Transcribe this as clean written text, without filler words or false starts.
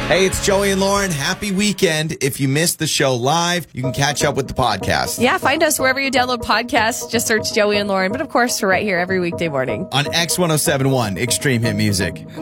Hey, it's Joey and Lauren. Happy weekend. If you missed the show live, you can catch up with the podcast. Yeah, find us wherever you download podcasts. Just search Joey and Lauren. But of course, we're right here every weekday morning On X1071, Extreme Hit Music.